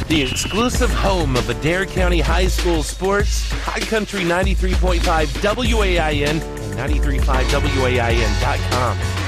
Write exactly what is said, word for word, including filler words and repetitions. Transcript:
the exclusive home of Adair County High School sports, High Country ninety-three point five W A I N and ninety-three point five W A I N dot com.